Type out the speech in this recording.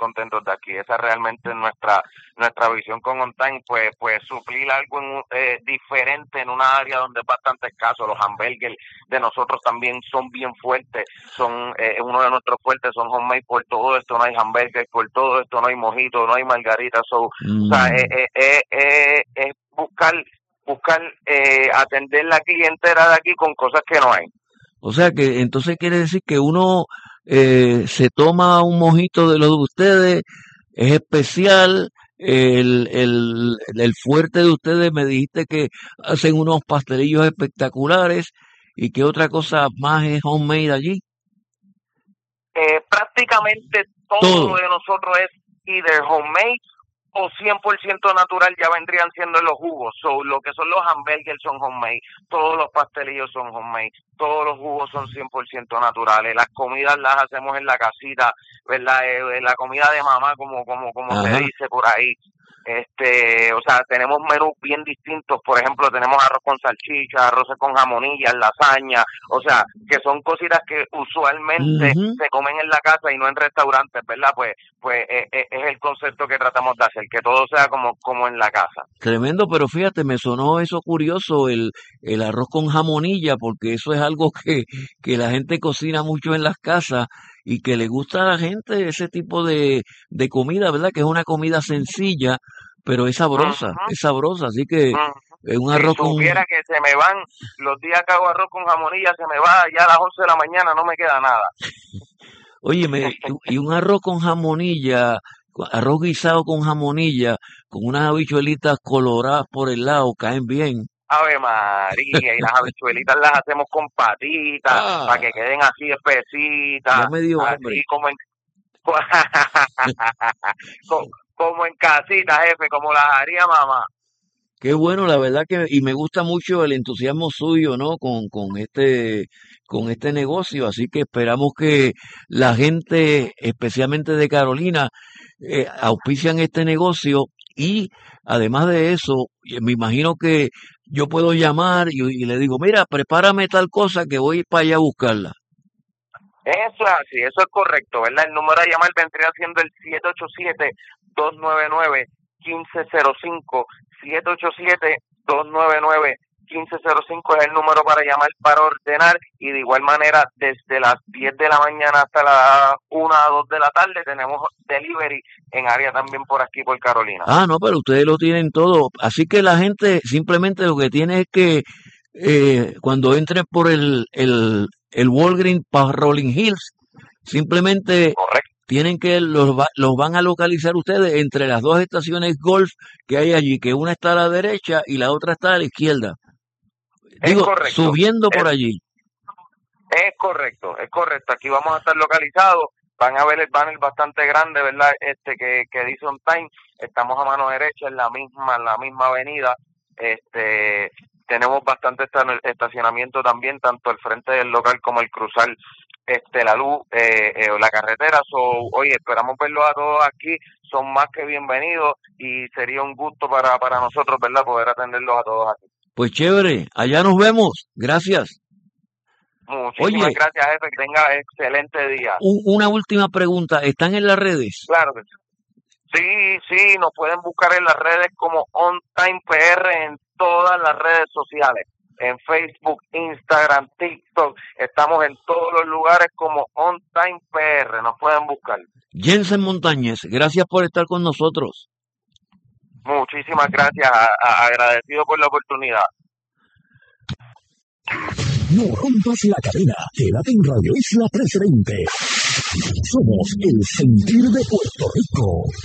contentos de aquí. Esa es realmente nuestra visión con On Time, pues suplir algo diferente en una área donde es bastante escaso. Los hamburgers de nosotros también son bien fuertes, son uno de nuestros fuertes, son homemade. Por todo esto no hay hamburgers, por todo esto no hay mojito, no hay margarita. O sea, es buscar atender la clientela de aquí con cosas que no hay. O sea que entonces quiere decir que uno se toma un mojito de los de ustedes, es especial, el fuerte de ustedes, me dijiste que hacen unos pastelillos espectaculares, y qué otra cosa más es homemade allí. Prácticamente todo lo de nosotros es either homemade o 100% natural. Ya vendrían siendo los jugos. Lo que son los hamburgers son homemade, todos los pastelillos son homemade, todos los jugos son 100% naturales. Las comidas las hacemos en la casita, ¿verdad? La comida de mamá, como se dice por ahí. O sea, tenemos menús bien distintos. Por ejemplo, tenemos arroz con salchicha, arroz con jamonillas, lasaña, o sea, que son cositas que usualmente se comen en la casa y no en restaurantes, ¿verdad? Pues es el concepto que tratamos de hacer, que todo sea como en la casa. Tremendo, pero fíjate, me sonó eso curioso, el arroz con jamonilla, porque eso es algo que la gente cocina mucho en las casas y que le gusta a la gente, ese tipo de comida, ¿verdad? Que es una comida sencilla, pero es sabrosa, así que un arroz si supiera que se me van, los días que hago arroz con jamonilla, se me va ya a las 11 de la mañana, no me queda nada. Óyeme, y un arroz con jamonilla, arroz guisado con jamonilla, con unas habichuelitas coloradas por el lado, caen bien. Ave María, y las habichuelitas las hacemos con patitas, para que queden así espesitas, ya me dio así hambre. como en casita, jefe, como las haría mamá. Qué bueno, la verdad que, y me gusta mucho el entusiasmo suyo, ¿no? Con este negocio, así que esperamos que la gente, especialmente de Carolina, auspician este negocio, y además de eso, me imagino que yo puedo llamar y le digo, mira, prepárame tal cosa que voy para allá a buscarla. Eso es así, eso es correcto, ¿verdad? El número a llamar vendría siendo el 787-299-1505, 787-299-1505 es el número para llamar, para ordenar, y de igual manera desde las 10 de la mañana hasta las 1 a 2 de la tarde tenemos delivery en área también por aquí, por Carolina. No, pero ustedes lo tienen todo, así que la gente simplemente lo que tiene es que cuando entre por el Walgreens para Rolling Hills, simplemente tienen que los van a localizar ustedes entre las dos estaciones golf que hay allí, que una está a la derecha y la otra está a la izquierda. Digo, subiendo por allí. Es correcto. Aquí vamos a estar localizados. Van a ver el banner bastante grande, ¿verdad? Que dice On Time. Estamos a mano derecha en la misma avenida. Tenemos bastante estacionamiento también, tanto al frente del local como el cruzar la luz, la carretera. Oye, esperamos verlos a todos aquí. Son más que bienvenidos y sería un gusto para nosotros, ¿verdad?, poder atenderlos a todos aquí. Pues chévere, allá nos vemos. Gracias. Muchísimas gracias, jefe. Que tenga excelente día. Una última pregunta. ¿Están en las redes? Claro que sí. Sí, nos pueden buscar en las redes como On Time PR en todas las redes sociales. En Facebook, Instagram, TikTok. Estamos en todos los lugares como On Time PR. Nos pueden buscar. Jensen Montañez, gracias por estar con nosotros. Muchísimas gracias. Agradecido por la oportunidad. No rompas la cadena. Quédate en Radio Isla 1320. Somos el sentir de Puerto Rico.